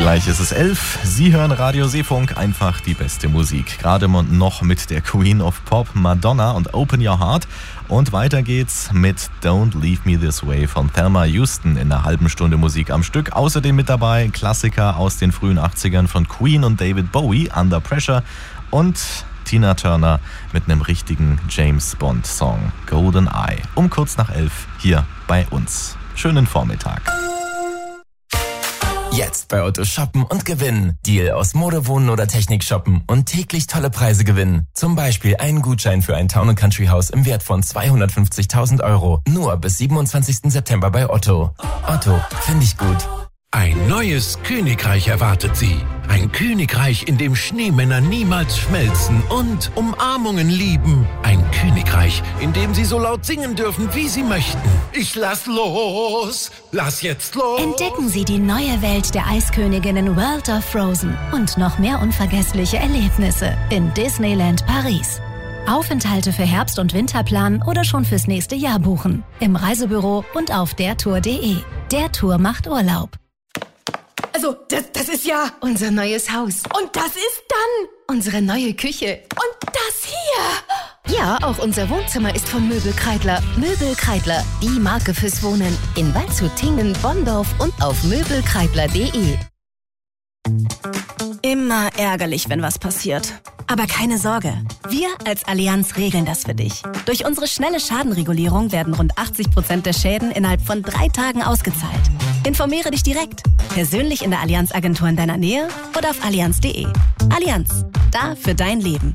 Gleich ist es 11. Sie hören Radio Seefunk, einfach die beste Musik. Gerade noch mit der Queen of Pop, Madonna und Open Your Heart. Und weiter geht's mit Don't Leave Me This Way von Thelma Houston in einer halben Stunde Musik am Stück. Außerdem mit dabei Klassiker aus den frühen 80ern von Queen und David Bowie, Under Pressure, und Tina Turner mit einem richtigen James Bond Song, Golden Eye. Um kurz nach 11 hier bei uns. Schönen Vormittag. Jetzt bei Otto shoppen und gewinnen. Deal aus Mode, Wohnen oder Technik shoppen und täglich tolle Preise gewinnen. Zum Beispiel einen Gutschein für ein Town & Country Haus im Wert von 250.000 €. Nur bis 27. September bei Otto. Otto, finde ich gut. Ein neues Königreich erwartet Sie. Ein Königreich, in dem Schneemänner niemals schmelzen und Umarmungen lieben. Ein Königreich, in dem Sie so laut singen dürfen, wie Sie möchten. Ich lass los! Lass jetzt los! Entdecken Sie die neue Welt der Eisköniginnen World of Frozen und noch mehr unvergessliche Erlebnisse in Disneyland Paris. Aufenthalte für Herbst- und Winter planen oder schon fürs nächste Jahr buchen. Im Reisebüro und auf dertour.de. Der Tour macht Urlaub. Also, das ist ja unser neues Haus. Und das ist dann unsere neue Küche. Und das hier. Ja, auch unser Wohnzimmer ist von Möbel Kreidler. Möbel Kreidler, die Marke fürs Wohnen. In Waldshut, Tingen, Bonndorf und auf möbelkreidler.de. Immer ärgerlich, wenn was passiert. Aber keine Sorge, wir als Allianz regeln das für dich. Durch unsere schnelle Schadenregulierung werden rund 80% der Schäden innerhalb von 3 Tagen ausgezahlt. Informiere dich direkt, persönlich in der Allianz-Agentur in deiner Nähe oder auf allianz.de. Allianz, da für dein Leben.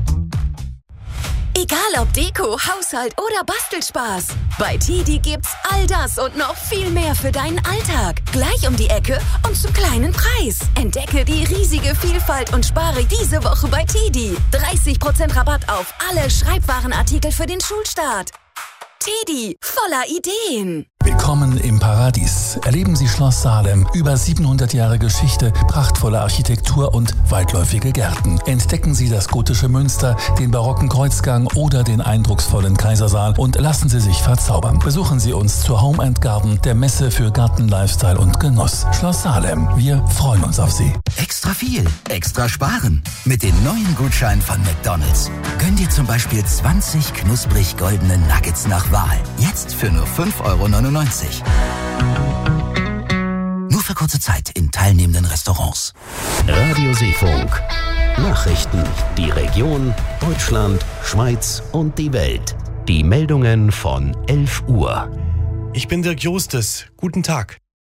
Egal ob Deko, Haushalt oder Bastelspaß. Bei TiDi gibt's all das und noch viel mehr für deinen Alltag. Gleich um die Ecke und zum kleinen Preis. Entdecke die riesige Vielfalt und spare diese Woche bei TiDi. 30% Rabatt auf alle Schreibwarenartikel für den Schulstart. TiDi, voller Ideen. Willkommen im Paradies. Erleben Sie Schloss Salem. Über 700 Jahre Geschichte, prachtvolle Architektur und weitläufige Gärten. Entdecken Sie das gotische Münster, den barocken Kreuzgang oder den eindrucksvollen Kaisersaal und lassen Sie sich verzaubern. Besuchen Sie uns zur Home & Garden, der Messe für Garten, Lifestyle und Genuss. Schloss Salem. Wir freuen uns auf Sie. Extra viel, extra sparen. Mit den neuen Gutscheinen von McDonald's. Gönn dir zum Beispiel 20 knusprig goldene Nuggets nach Wahl. Jetzt für nur 5,99 €. Nur für kurze Zeit in teilnehmenden Restaurants. Radio Seefunk. Nachrichten, die Region, Deutschland, Schweiz und die Welt. Die Meldungen von 11 Uhr. Ich bin Dirk Justes. Guten Tag.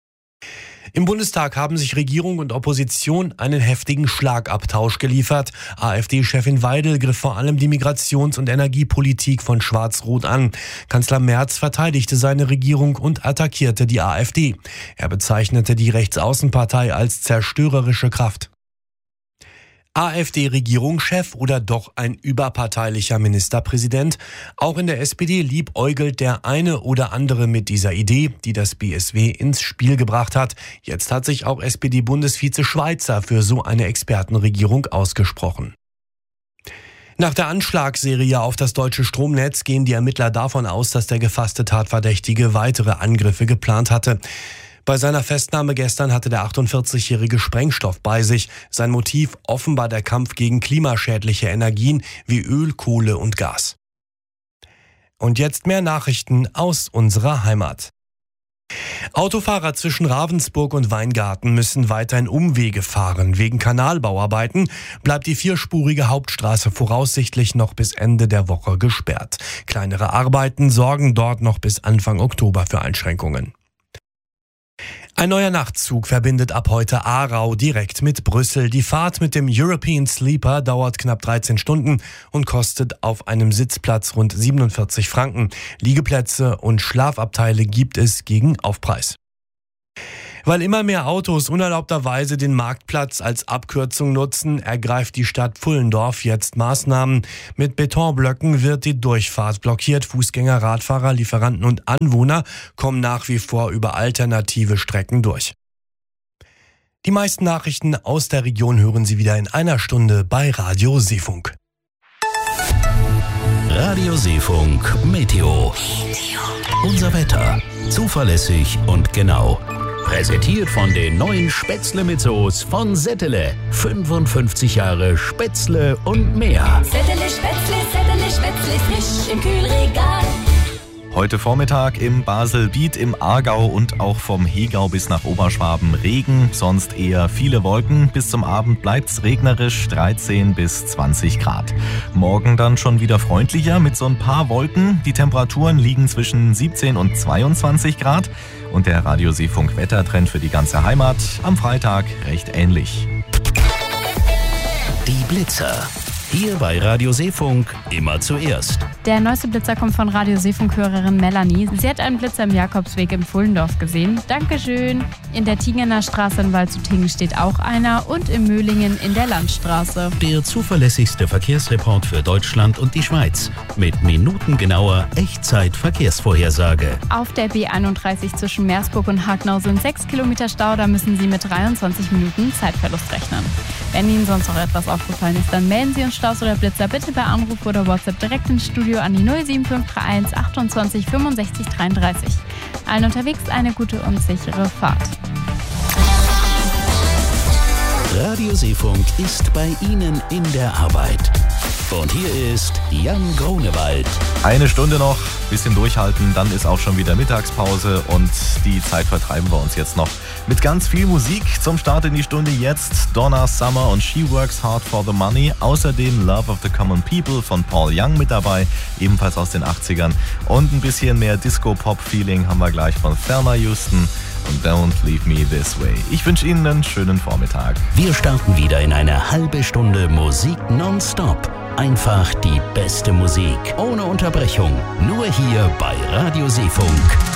Im Bundestag haben sich Regierung und Opposition einen heftigen Schlagabtausch geliefert. AfD-Chefin Weidel griff vor allem die Migrations- und Energiepolitik von Schwarz-Rot an. Kanzler Merz verteidigte seine Regierung und attackierte die AfD. Er bezeichnete die Rechtsaußenpartei als zerstörerische Kraft. AfD-Regierungschef oder doch ein überparteilicher Ministerpräsident? Auch in der SPD liebäugelt der eine oder andere mit dieser Idee, die das BSW ins Spiel gebracht hat. Jetzt hat sich auch SPD-Bundesvize Schweizer für so eine Expertenregierung ausgesprochen. Nach der Anschlagsserie auf das deutsche Stromnetz gehen die Ermittler davon aus, dass der gefasste Tatverdächtige weitere Angriffe geplant hatte. Bei seiner Festnahme gestern hatte der 48-jährige Sprengstoff bei sich. Sein Motiv offenbar der Kampf gegen klimaschädliche Energien wie Öl, Kohle und Gas. Und jetzt mehr Nachrichten aus unserer Heimat. Autofahrer zwischen Ravensburg und Weingarten müssen weiterhin Umwege fahren. Wegen Kanalbauarbeiten bleibt die 4-spurige Hauptstraße voraussichtlich noch bis Ende der Woche gesperrt. Kleinere Arbeiten sorgen dort noch bis Anfang Oktober für Einschränkungen. Ein neuer Nachtzug verbindet ab heute Aarau direkt mit Brüssel. Die Fahrt mit dem European Sleeper dauert knapp 13 Stunden und kostet auf einem Sitzplatz rund 47 Franken. Liegeplätze und Schlafabteile gibt es gegen Aufpreis. Weil immer mehr Autos unerlaubterweise den Marktplatz als Abkürzung nutzen, ergreift die Stadt Pfullendorf jetzt Maßnahmen. Mit Betonblöcken wird die Durchfahrt blockiert. Fußgänger, Radfahrer, Lieferanten und Anwohner kommen nach wie vor über alternative Strecken durch. Die meisten Nachrichten aus der Region hören Sie wieder in einer Stunde bei Radio Seefunk. Radio Seefunk Meteo. Unser Wetter. Zuverlässig und genau. Präsentiert von den neuen Spätzle mit Soße von Settele. 55 Jahre Spätzle und mehr. Settele Spätzle, frisch im Kühlregal. Heute Vormittag im Baselbiet, im Aargau und auch vom Hegau bis nach Oberschwaben Regen, sonst eher viele Wolken. Bis zum Abend bleibt's regnerisch, 13 bis 20 Grad. Morgen dann schon wieder freundlicher mit so ein paar Wolken. Die Temperaturen liegen zwischen 17 und 22 Grad. Und der Radioseefunk-Wettertrend für die ganze Heimat am Freitag recht ähnlich. Die Blitzer. Hier bei Radio Seefunk immer zuerst. Der neueste Blitzer kommt von Radio Seefunk-Hörerin Melanie. Sie hat einen Blitzer im Jakobsweg in Pfullendorf gesehen. Dankeschön. In der Tingener Straße in Waldshutingen steht auch einer und in Möhlingen in der Landstraße. Der zuverlässigste Verkehrsreport für Deutschland und die Schweiz. Mit minutengenauer Echtzeit-Verkehrsvorhersage. Auf der B31 zwischen Meersburg und Hagnau sind 6 Kilometer Stau. Da müssen Sie mit 23 Minuten Zeitverlust rechnen. Wenn Ihnen sonst noch etwas aufgefallen ist, dann melden Sie uns Staus oder Blitzer bitte per Anruf oder WhatsApp direkt ins Studio an die 07531 28 65 33. Allen unterwegs eine gute und sichere Fahrt. Radio Seefunk ist bei Ihnen in der Arbeit. Und hier ist Jan Grunewald. Eine Stunde noch, bisschen durchhalten, dann ist auch schon wieder Mittagspause und die Zeit vertreiben wir uns jetzt noch mit ganz viel Musik. Zum Start in die Stunde jetzt Donna Summer und She Works Hard for the Money. Außerdem Love of the Common People von Paul Young mit dabei, ebenfalls aus den 80ern. Und ein bisschen mehr Disco-Pop-Feeling haben wir gleich von Thelma Houston und Don't Leave Me This Way. Ich wünsche Ihnen einen schönen Vormittag. Wir starten wieder in eine halbe Stunde Musik nonstop. Einfach die beste Musik, ohne Unterbrechung. Nur hier bei Radio Seefunk.